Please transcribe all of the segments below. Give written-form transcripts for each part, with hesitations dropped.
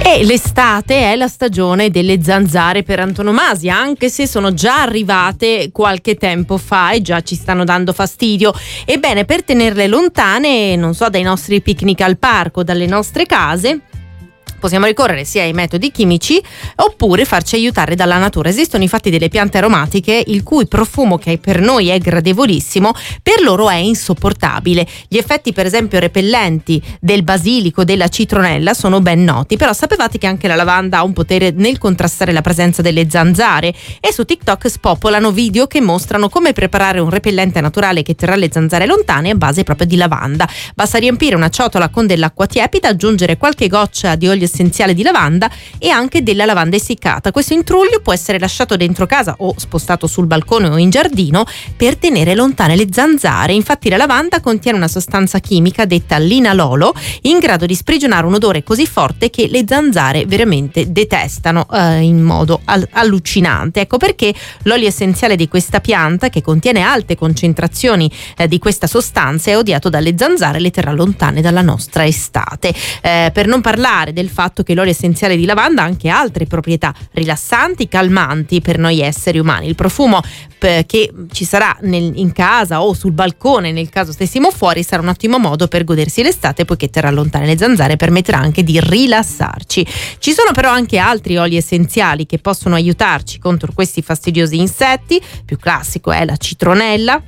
E l'estate è la stagione delle zanzare per antonomasia, anche se sono già arrivate qualche tempo fa e già ci stanno dando fastidio. Ebbene, per tenerle lontane, non so, dai nostri picnic al parco, dalle nostre case, possiamo ricorrere sia ai metodi chimici oppure farci aiutare dalla natura. Esistono infatti delle piante aromatiche il cui profumo, che per noi è gradevolissimo, per loro è insopportabile. Gli effetti, per esempio, repellenti del basilico, della citronella sono ben noti, però sapevate che anche la lavanda ha un potere nel contrastare la presenza delle zanzare? E su TikTok spopolano video che mostrano come preparare un repellente naturale che terrà le zanzare lontane a base proprio di lavanda. Basta riempire una ciotola con dell'acqua tiepida, aggiungere qualche goccia di olio essenziale di lavanda e anche della lavanda essiccata. Questo intruglio può essere lasciato dentro casa o spostato sul balcone o in giardino per tenere lontane le zanzare. Infatti la lavanda contiene una sostanza chimica detta linalolo, in grado di sprigionare un odore così forte che le zanzare veramente detestano in modo allucinante. Ecco perché l'olio essenziale di questa pianta, che contiene alte concentrazioni di questa sostanza, è odiato dalle zanzare e le terrà lontane dalla nostra estate. Per non parlare del fatto che l'olio essenziale di lavanda ha anche altre proprietà rilassanti, calmanti per noi esseri umani. Il profumo che ci sarà in casa o sul balcone, nel caso stessimo fuori, sarà un ottimo modo per godersi l'estate, poiché terrà lontane le zanzare e permetterà anche di rilassarci. Ci sono però anche altri oli essenziali che possono aiutarci contro questi fastidiosi insetti. Più classico è la citronella,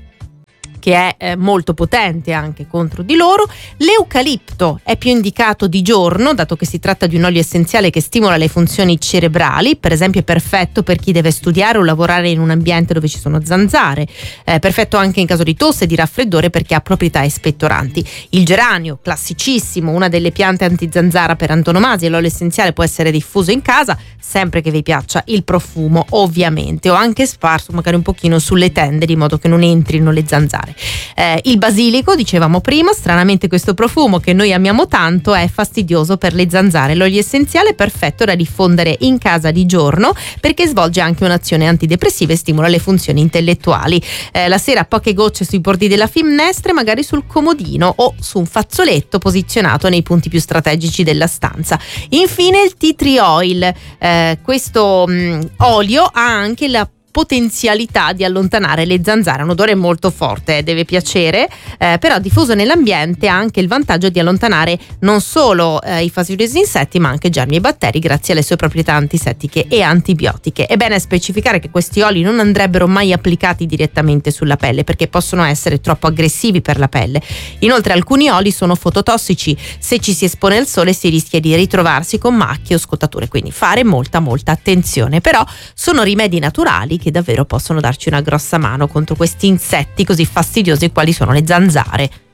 che è molto potente anche contro di loro. L'eucalipto è più indicato di giorno, dato che si tratta di un olio essenziale che stimola le funzioni cerebrali. Per esempio è perfetto per chi deve studiare o lavorare in un ambiente dove ci sono zanzare. Perfetto anche in caso di tosse e di raffreddore, perché ha proprietà espettoranti. Il geranio, classicissimo, una delle piante antizanzara per antonomasia. L'olio essenziale può essere diffuso in casa, sempre che vi piaccia il profumo, ovviamente, o anche sparso magari un pochino sulle tende, di modo che non entrino le zanzare. Il basilico, dicevamo prima, stranamente questo profumo che noi amiamo tanto è fastidioso per le zanzare. L'olio essenziale è perfetto da diffondere in casa di giorno, perché svolge anche un'azione antidepressiva e stimola le funzioni intellettuali. La sera poche gocce sui bordi della finestra, magari sul comodino o su un fazzoletto posizionato nei punti più strategici della stanza. Infine il tea tree oil. Questo olio ha anche la potenzialità di allontanare le zanzare, un odore molto forte, deve piacere, però diffuso nell'ambiente ha anche il vantaggio di allontanare non solo i fastidiosi insetti, ma anche germi e batteri, grazie alle sue proprietà antisettiche e antibiotiche. È bene specificare che questi oli non andrebbero mai applicati direttamente sulla pelle, perché possono essere troppo aggressivi per la pelle. Inoltre alcuni oli sono fototossici, se ci si espone al sole si rischia di ritrovarsi con macchie o scottature, quindi fare molta attenzione. Però sono rimedi naturali che davvero possono darci una grossa mano contro questi insetti così fastidiosi quali sono le zanzare.